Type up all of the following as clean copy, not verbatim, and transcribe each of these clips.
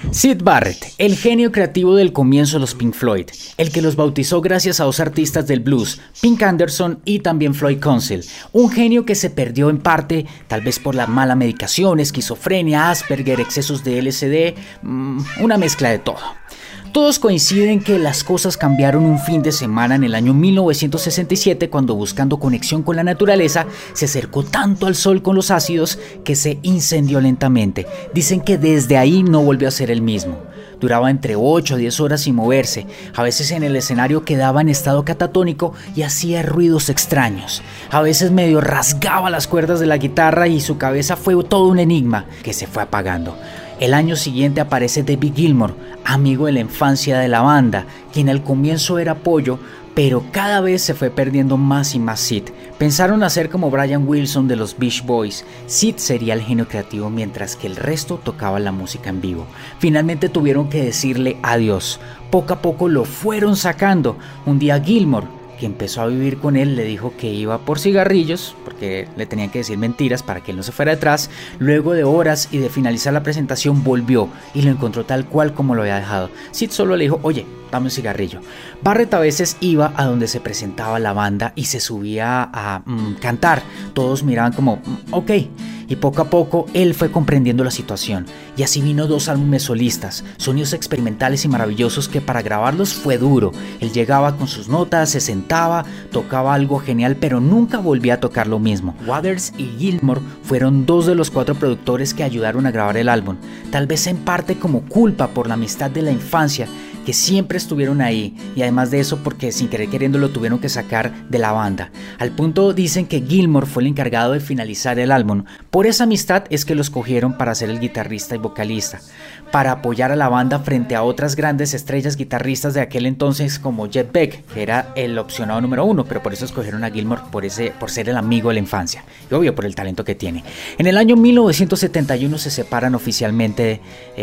Syd Barrett, el genio creativo del comienzo de los Pink Floyd, el que los bautizó gracias a dos artistas del blues, Pink Anderson y también Floyd Council, un genio que se perdió en parte, tal vez por la mala medicación, esquizofrenia, Asperger, excesos de LSD, una mezcla de todo. Todos coinciden que las cosas cambiaron un fin de semana en el año 1967 cuando, buscando conexión con la naturaleza, se acercó tanto al sol con los ácidos que se incendió lentamente. Dicen que desde ahí no volvió a ser el mismo. Duraba entre 8 a 10 horas sin moverse, a veces en el escenario quedaba en estado catatónico y hacía ruidos extraños. A veces medio rasgaba las cuerdas de la guitarra y su cabeza fue todo un enigma que se fue apagando. El año siguiente aparece David Gilmour, amigo de la infancia de la banda, quien al comienzo era apoyo, pero cada vez se fue perdiendo más y más Syd. Pensaron hacer como Brian Wilson de los Beach Boys. Syd sería el genio creativo mientras que el resto tocaba la música en vivo. Finalmente tuvieron que decirle adiós. Poco a poco lo fueron sacando. Un día Gilmour, que empezó a vivir con él, le dijo que iba por cigarrillos, porque le tenían que decir mentiras para que él no se fuera detrás. Luego de horas y de finalizar la presentación volvió y lo encontró tal cual como lo había dejado. Syd solo le dijo: oye, dame un cigarrillo. Barrett a veces iba a donde se presentaba la banda y se subía a cantar. Todos miraban como ok. Y poco a poco él fue comprendiendo la situación. Y así vino 2 álbumes solistas, sonidos experimentales y maravillosos que para grabarlos fue duro. Él llegaba con sus notas, se sentaba, tocaba algo genial, pero nunca volvía a tocar lo mismo. Waters y Gilmour fueron 2 de los 4 productores que ayudaron a grabar el álbum, tal vez en parte como culpa por la amistad de la infancia, que siempre estuvieron ahí, y además de eso porque sin querer queriendo lo tuvieron que sacar de la banda. Al punto dicen que Gilmour fue el encargado de finalizar el álbum. Por esa amistad es que lo escogieron para ser el guitarrista y vocalista, para apoyar a la banda frente a otras grandes estrellas guitarristas de aquel entonces como Jeff Beck, que era el opcionado número 1, pero por eso escogieron a Gilmour por ser el amigo de la infancia, y obvio por el talento que tiene. En el año 1971 se separan oficialmente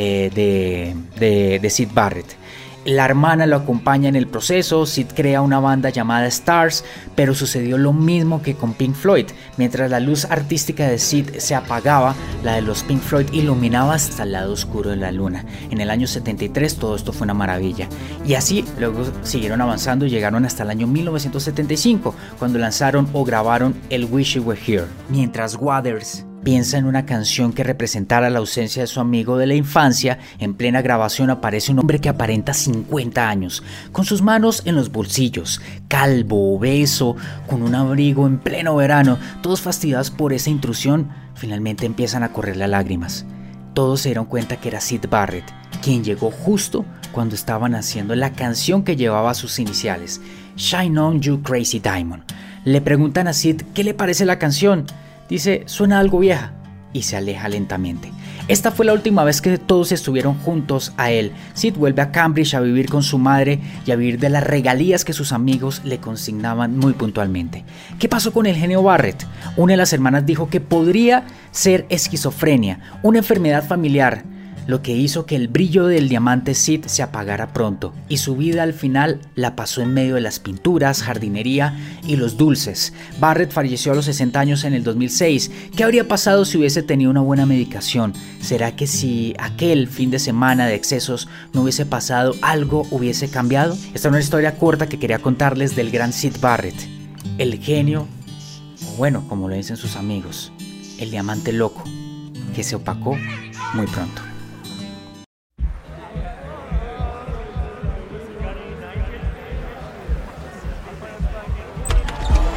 de Syd Barrett. La hermana lo acompaña en el proceso. Syd crea una banda llamada Stars, pero sucedió lo mismo que con Pink Floyd. Mientras la luz artística de Syd se apagaba, la de los Pink Floyd iluminaba hasta el lado oscuro de la luna. En el año 73 todo esto fue una maravilla. Y así luego siguieron avanzando y llegaron hasta el año 1975, cuando lanzaron o grabaron el Wish You Were Here. Mientras Waters piensa en una canción que representara la ausencia de su amigo de la infancia, en plena grabación aparece un hombre que aparenta 50 años, con sus manos en los bolsillos, calvo, obeso, con un abrigo en pleno verano. Todos fastidiados por esa intrusión, finalmente empiezan a correrle lágrimas. Todos se dieron cuenta que era Syd Barrett, quien llegó justo cuando estaban haciendo la canción que llevaba sus iniciales, Shine On You Crazy Diamond. Le preguntan a Syd qué le parece la canción. Dice: suena algo vieja, y se aleja lentamente. Esta fue la última vez que todos estuvieron juntos a él. Syd vuelve a Cambridge a vivir con su madre y a vivir de las regalías que sus amigos le consignaban muy puntualmente. ¿Qué pasó con el genio Barrett? Una de las hermanas dijo que podría ser esquizofrenia, una enfermedad familiar, lo que hizo que el brillo del diamante Syd se apagara pronto, y su vida al final la pasó en medio de las pinturas, jardinería y los dulces. Barrett falleció a los 60 años en el 2006. ¿Qué habría pasado si hubiese tenido una buena medicación? ¿Será que si aquel fin de semana de excesos no hubiese pasado, algo hubiese cambiado? Esta es una historia corta que quería contarles del gran Syd Barrett, el genio, o bueno, como lo dicen sus amigos, el diamante loco, que se opacó muy pronto.